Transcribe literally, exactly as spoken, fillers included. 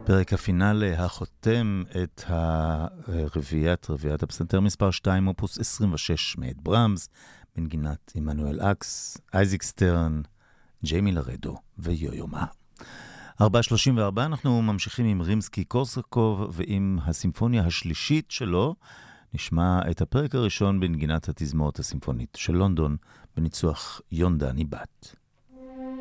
פרק הפינאלה החותם את הרביעיית, רביעיית הפסנתר מספר שתיים, אופוס עשרים ושש מאת ברמס, בנגינת עמנואל אקס, אייזיק סטרן, ג'יימי לרדו ויו-יו מה. ארבע שלושים וארבע אנחנו ממשיכים עם רימסקי קורסקוב ועם הסימפוניה השלישית שלו. נשמע את הפרק הראשון בנגינת התזמורת הסימפונית של לונדון בניצוח יונדה ניבט.